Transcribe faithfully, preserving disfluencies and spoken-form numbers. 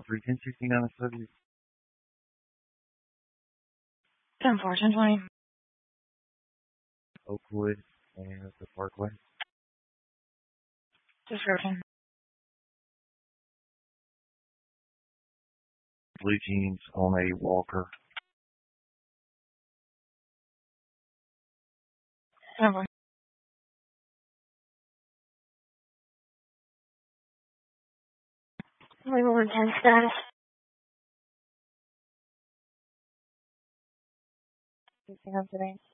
three ten sixty-nine on the subject. ten four, ten twenty. Oakwood and the Parkway. Description. Blue jeans on a walker. ten four. Legal intent status. Anything else today?